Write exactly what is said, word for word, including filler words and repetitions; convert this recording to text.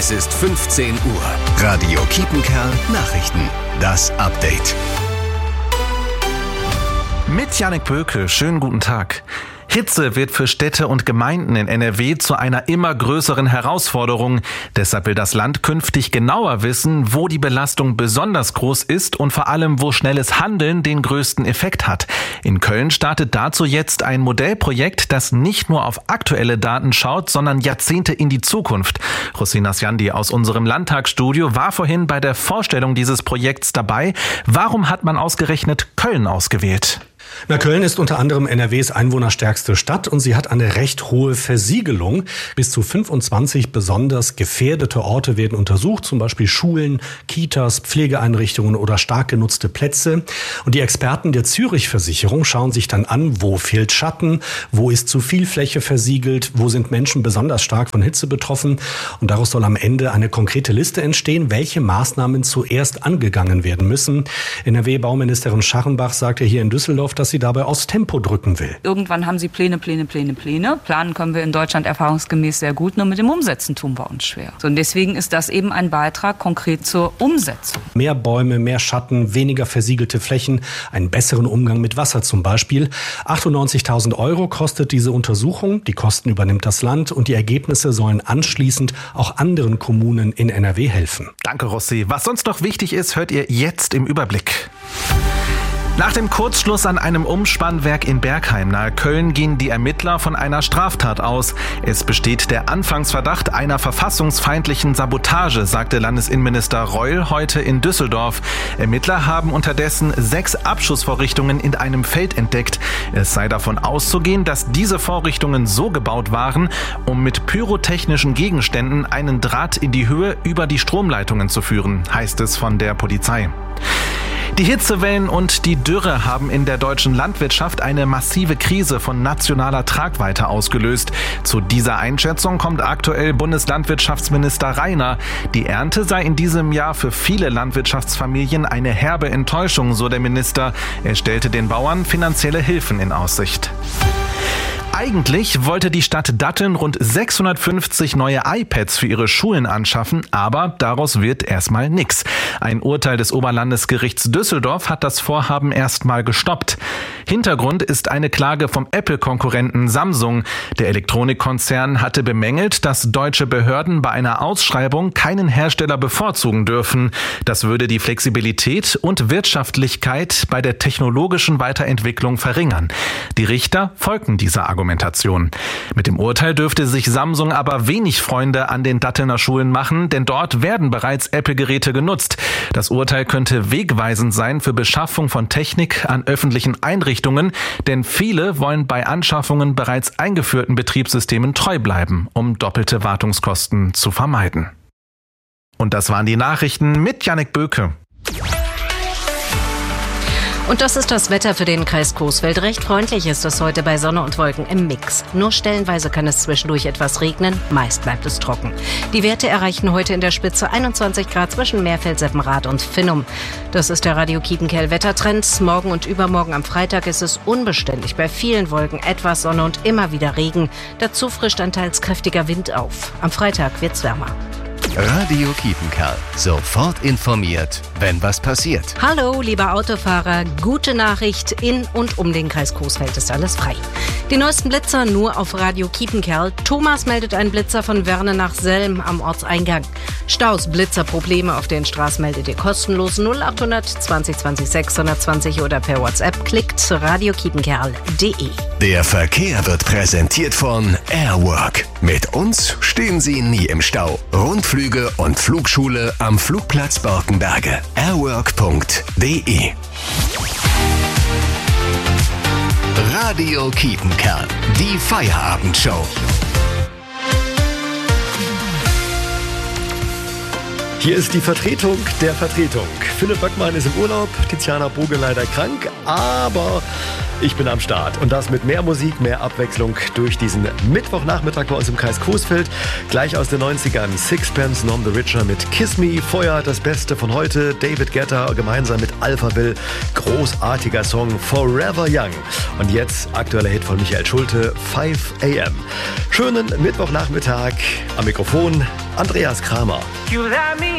Es ist fünfzehn Uhr. Radio Kiepenkerl Nachrichten. Das Update. Mit Janik Böke, schönen guten Tag. Hitze wird für Städte und Gemeinden in N R W zu einer immer größeren Herausforderung. Deshalb will das Land künftig genauer wissen, wo die Belastung besonders groß ist und vor allem, wo schnelles Handeln den größten Effekt hat. In Köln startet dazu jetzt ein Modellprojekt, das nicht nur auf aktuelle Daten schaut, sondern Jahrzehnte in die Zukunft. Rosina Sjandi aus unserem Landtagsstudio war vorhin bei der Vorstellung dieses Projekts dabei. Warum hat man ausgerechnet Köln ausgewählt? Na, Köln ist unter anderem N R Ws einwohnerstärkste Stadt und sie hat eine recht hohe Versiegelung. Bis zu fünfundzwanzig besonders gefährdete Orte werden untersucht, zum Beispiel Schulen, Kitas, Pflegeeinrichtungen oder stark genutzte Plätze. Und die Experten der Zürich-Versicherung schauen sich dann an, wo fehlt Schatten, wo ist zu viel Fläche versiegelt, wo sind Menschen besonders stark von Hitze betroffen. Und daraus soll am Ende eine konkrete Liste entstehen, welche Maßnahmen zuerst angegangen werden müssen. N R W-Bauministerin Scharrenbach sagte hier in Düsseldorf, dass sie dabei aufs Tempo drücken will. Irgendwann haben sie Pläne, Pläne, Pläne, Pläne. Planen können wir in Deutschland erfahrungsgemäß sehr gut, nur mit dem Umsetzen tun wir uns schwer. So, und deswegen ist das eben ein Beitrag konkret zur Umsetzung. Mehr Bäume, mehr Schatten, weniger versiegelte Flächen, einen besseren Umgang mit Wasser zum Beispiel. achtundneunzigtausend Euro kostet diese Untersuchung. Die Kosten übernimmt das Land und die Ergebnisse sollen anschließend auch anderen Kommunen in N R W helfen. Danke, Rossi. Was sonst noch wichtig ist, hört ihr jetzt im Überblick. Nach dem Kurzschluss an einem Umspannwerk in Bergheim nahe Köln gehen die Ermittler von einer Straftat aus. Es besteht der Anfangsverdacht einer verfassungsfeindlichen Sabotage, sagte Landesinnenminister Reul heute in Düsseldorf. Ermittler haben unterdessen sechs Abschussvorrichtungen in einem Feld entdeckt. Es sei davon auszugehen, dass diese Vorrichtungen so gebaut waren, um mit pyrotechnischen Gegenständen einen Draht in die Höhe über die Stromleitungen zu führen, heißt es von der Polizei. Die Hitzewellen und die Dürre haben in der deutschen Landwirtschaft eine massive Krise von nationaler Tragweite ausgelöst. Zu dieser Einschätzung kommt aktuell Bundeslandwirtschaftsminister Rainer. Die Ernte sei in diesem Jahr für viele Landwirtschaftsfamilien eine herbe Enttäuschung, so der Minister. Er stellte den Bauern finanzielle Hilfen in Aussicht. Eigentlich wollte die Stadt Datteln rund sechshundertfünfzig neue iPads für ihre Schulen anschaffen, aber daraus wird erstmal nix. Ein Urteil des Oberlandesgerichts Düsseldorf hat das Vorhaben erstmal gestoppt. Hintergrund ist eine Klage vom Apple-Konkurrenten Samsung. Der Elektronikkonzern hatte bemängelt, dass deutsche Behörden bei einer Ausschreibung keinen Hersteller bevorzugen dürfen. Das würde die Flexibilität und Wirtschaftlichkeit bei der technologischen Weiterentwicklung verringern. Die Richter folgten dieser Argumentation. Mit dem Urteil dürfte sich Samsung aber wenig Freunde an den Dattelner Schulen machen, denn dort werden bereits Apple-Geräte genutzt. Das Urteil könnte wegweisend sein für Beschaffung von Technik an öffentlichen Einrichtungen, denn viele wollen bei Anschaffungen bereits eingeführten Betriebssystemen treu bleiben, um doppelte Wartungskosten zu vermeiden. Und das waren die Nachrichten mit Janik Böke. Und das ist das Wetter für den Kreis Coesfeld. Recht freundlich ist es heute bei Sonne und Wolken im Mix. Nur stellenweise kann es zwischendurch etwas regnen, meist bleibt es trocken. Die Werte erreichen heute in der Spitze einundzwanzig Grad zwischen Meerfeld-Seppenrad und Finnum. Das ist der Radio Kiepenkerl Wettertrend. Morgen und übermorgen am Freitag ist es unbeständig. Bei vielen Wolken etwas Sonne und immer wieder Regen. Dazu frischt ein teils kräftiger Wind auf. Am Freitag wird's wärmer. Radio Kiepenkerl. Sofort informiert, wenn was passiert. Hallo, lieber Autofahrer. Gute Nachricht, in und um den Kreis Coesfeld ist alles frei. Die neuesten Blitzer nur auf Radio Kiepenkerl. Thomas meldet einen Blitzer von Werne nach Selm am Ortseingang. Staus, Blitzerprobleme auf den Straßen meldet ihr kostenlos null acht hundert zwanzig zwanzig sechshundertzwanzig oder per WhatsApp. Klickt radiokiepenkerl punkt de. Der Verkehr wird präsentiert von Airwork. Mit uns stehen Sie nie im Stau. Rundflüge und Flugschule am Flugplatz Borkenberge. airwork punkt de. Radio Kiepenkerl, die Feierabendshow. Hier ist die Vertretung der Vertretung. Philipp Böckmann ist im Urlaub, Tiziana Boge leider krank, aber ich bin am Start. Und das mit mehr Musik, mehr Abwechslung durch diesen Mittwochnachmittag bei uns im Kreis Coesfeld. Gleich aus den neunzigern, Sixpence None the Richer mit Kiss Me. Vorher das Beste von heute, David Guetta gemeinsam mit Alphaville. Großartiger Song, Forever Young. Und jetzt aktueller Hit von Michael Schulte, five a m. Schönen Mittwochnachmittag am Mikrofon. Andreas Kramer. You let me